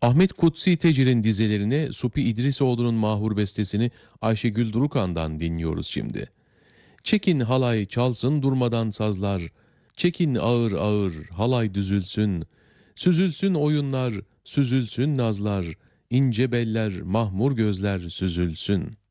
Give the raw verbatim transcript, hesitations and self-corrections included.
Ahmet Kutsi Tecir'in dizelerine Supi İdrisoğlu'nun mahur bestesini Ayşegül Durukan'dan dinliyoruz şimdi. Çekin halay çalsın durmadan sazlar, çekin ağır ağır halay düzülsün, süzülsün oyunlar, süzülsün nazlar, ince beller, mahmur gözler süzülsün.